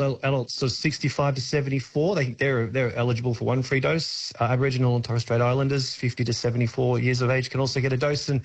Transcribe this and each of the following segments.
adults, so 65 to 74, they're eligible for one free dose. Aboriginal and Torres Strait Islanders, 50 to 74 years of age, can also get a dose. And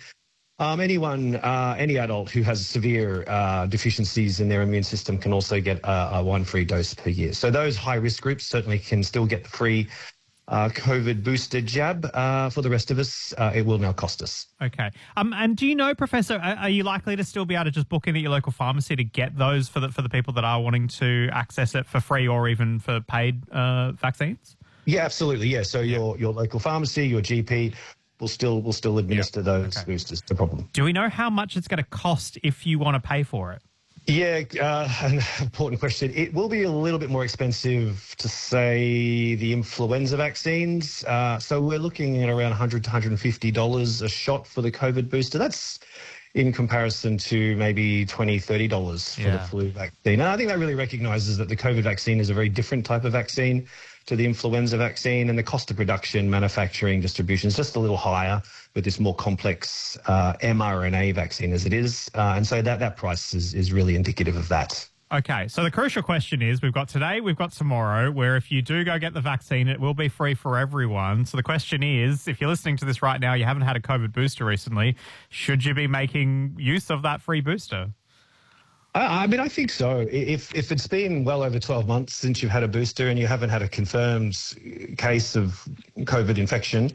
any adult who has severe deficiencies in their immune system can also get a one free dose per year. So those high-risk groups certainly can still get the free COVID booster jab. For the rest of us, it will now cost us. Okay. And do you know, Professor, are you likely to still be able to just book in at your local pharmacy to get those for the people that are wanting to access it for free or even for paid vaccines? Yeah, absolutely. Yeah. So your local pharmacy, your GP will still administer those boosters. No problem. Do we know how much it's going to cost if you want to pay for it? Yeah, an important question. It will be a little bit more expensive to say the influenza vaccines. So we're looking at around $100 to $150 a shot for the COVID booster. That's in comparison to maybe $20, $30 for the flu vaccine. And I think that really recognises that the COVID vaccine is a very different type of vaccine to the influenza vaccine, and the cost of production, manufacturing, distribution is just a little higher with this more complex mRNA vaccine as it is. And so that price is really indicative of that. Okay, so the crucial question is, we've got today, we've got tomorrow, where if you do go get the vaccine, it will be free for everyone. So the question is, if you're listening to this right now, you haven't had a COVID booster recently, should you be making use of that free booster? I mean, I think so. If it's been well over 12 months since you've had a booster and you haven't had a confirmed case of COVID infection,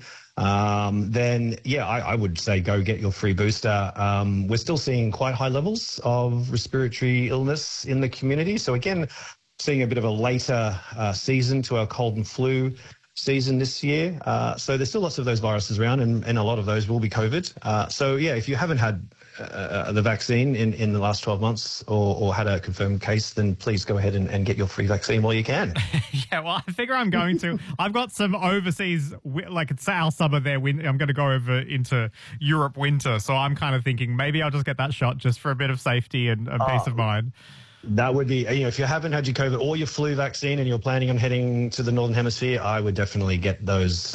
then, I would say go get your free booster. We're still seeing quite high levels of respiratory illness in the community. So, again, seeing a bit of a later season to our cold and flu season this year. So there's still lots of those viruses around, and a lot of those will be COVID. So, if you haven't had the vaccine in the last 12 months or had a confirmed case, then please go ahead and get your free vaccine while you can. Well, I figure I'm going to. I've got some overseas, like it's our summer there. I'm going to go over into Europe winter. So I'm kind of thinking maybe I'll just get that shot just for a bit of safety and peace of mind. That would be, if you haven't had your COVID or your flu vaccine and you're planning on heading to the Northern Hemisphere, I would definitely get those,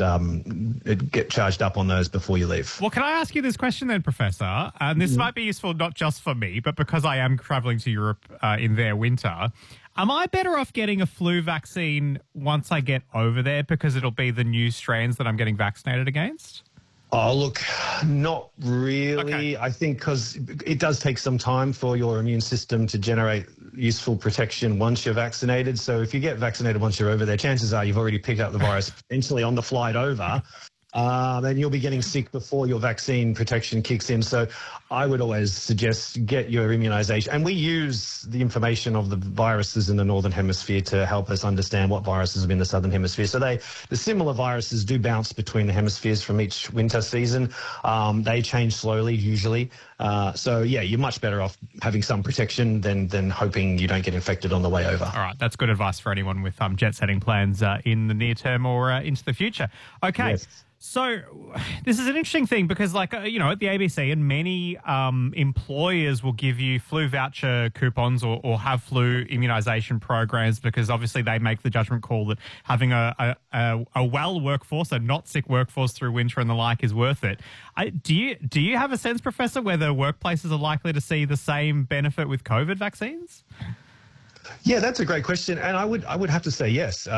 get charged up on those before you leave. Well, can I ask you this question then, Professor? And this might be useful not just for me, but because I am travelling to Europe in their winter. Am I better off getting a flu vaccine once I get over there because it'll be the new strains that I'm getting vaccinated against? Oh, look, not really. Okay. I think because it does take some time for your immune system to generate useful protection once you're vaccinated. So if you get vaccinated once you're over there, chances are you've already picked up the virus potentially on the flight over. Then you'll be getting sick before your vaccine protection kicks in. So I would always suggest get your immunisation. And we use the information of the viruses in the Northern Hemisphere to help us understand what viruses are in the Southern Hemisphere. So the similar viruses do bounce between the hemispheres from each winter season. They change slowly, usually. So you're much better off having some protection than hoping you don't get infected on the way over. All right, that's good advice for anyone with jet-setting plans in the near term or into the future. Okay. Yes. So this is an interesting thing because, at the ABC and many employers will give you flu voucher coupons or have flu immunisation programs because obviously they make the judgment call that having a well workforce, a not sick workforce through winter and the like is worth it. Do you have a sense, Professor, whether workplaces are likely to see the same benefit with COVID vaccines? Yeah, that's a great question, and I would have to say yes.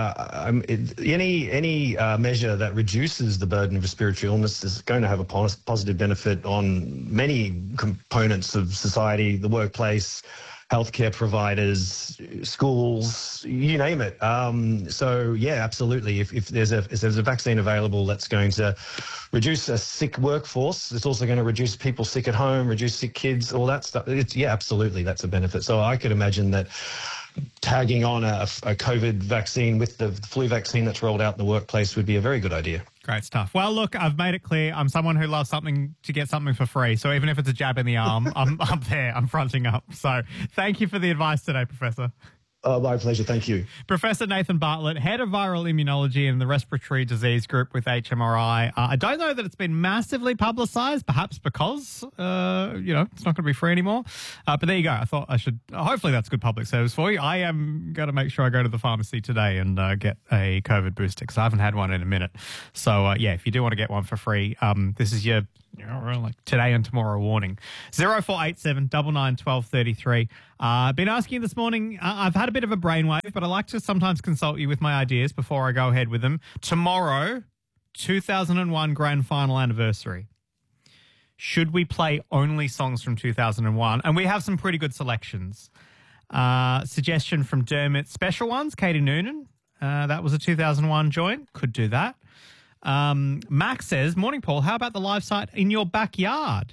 Any measure that reduces the burden of respiratory illness is going to have a positive benefit on many components of society, the workplace, healthcare providers, schools, you name it. So yeah, absolutely. If there's a vaccine available that's going to reduce a sick workforce, it's also going to reduce people sick at home, reduce sick kids, all that stuff. Absolutely, that's a benefit. So I could imagine that tagging on a COVID vaccine with the flu vaccine that's rolled out in the workplace would be a very good idea. Great stuff. Well, look, I've made it clear I'm someone who loves something to get something for free. So even if it's a jab in the arm, I'm there. I'm fronting up. So thank you for the advice today, Professor. My pleasure. Thank you. Professor Nathan Bartlett, Head of Viral Immunology in the Respiratory Disease Group with HMRI. I don't know that it's been massively publicised, perhaps because, it's not going to be free anymore. But there you go. I thought I should, hopefully that's good public service for you. I am going to make sure I go to the pharmacy today and get a COVID booster because I haven't had one in a minute. So, if you do want to get one for free, this is your like today and tomorrow warning. 0487 99 12 33. Been asking you this morning, I've had a bit of a brainwave, but I like to sometimes consult you with my ideas before I go ahead with them. Tomorrow, 2001 grand final anniversary. Should we play only songs from 2001? And we have some pretty good selections. Suggestion from Dermot, special ones, Katie Noonan. That was a 2001 joint. Could do that. Max says, morning, Paul, how about the live site in your backyard?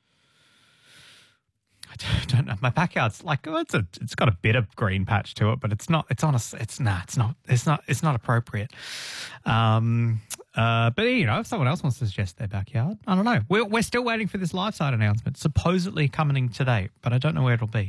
I don't know. My backyard's like, it's got a bit of green patch to it, but it's not appropriate. But if someone else wants to suggest their backyard, I don't know. We're still waiting for this live site announcement, supposedly coming today, but I don't know where it'll be.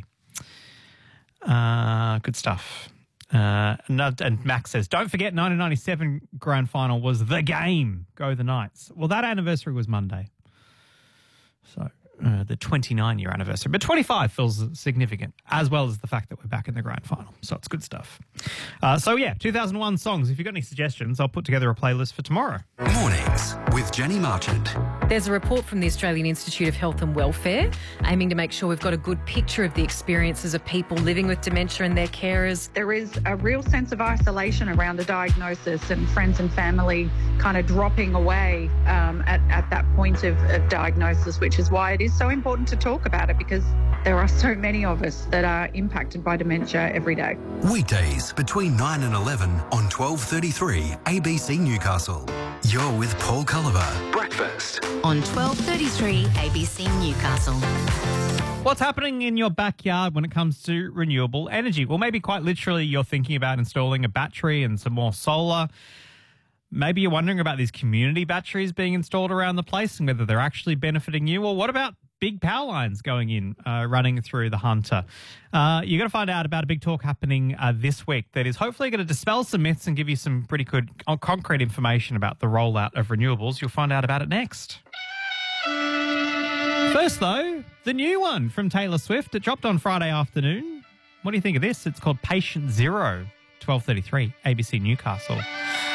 Good stuff. And Max says, don't forget 1997 grand final was the game. Go the Knights. Well, that anniversary was Monday. So the 29-year anniversary. But 25 feels significant, as well as the fact that we're back in the grand final. So it's good stuff. 2001 songs. If you've got any suggestions, I'll put together a playlist for tomorrow. Mornings with Jenny Marchant. There's a report from the Australian Institute of Health and Welfare aiming to make sure we've got a good picture of the experiences of people living with dementia and their carers. There is a real sense of isolation around the diagnosis and friends and family kind of dropping away at that point of diagnosis, which is why it is so important to talk about it, because there are so many of us that are impacted by dementia every day. Weekdays between 9 and 11 on 12:33 ABC Newcastle. You're with Paul Culliver. Breakfast on 12:33 ABC Newcastle. What's happening in your backyard when it comes to renewable energy? Well, maybe quite literally you're thinking about installing a battery and some more solar. Maybe you're wondering about these community batteries being installed around the place and whether they're actually benefiting you. Or what about big power lines going in, running through the Hunter? You're going to find out about a big talk happening this week that is hopefully going to dispel some myths and give you some pretty good concrete information about the rollout of renewables. You'll find out about it next. First, though, the new one from Taylor Swift. It dropped on Friday afternoon. What do you think of this? It's called Patient Zero, 12:33 ABC Newcastle.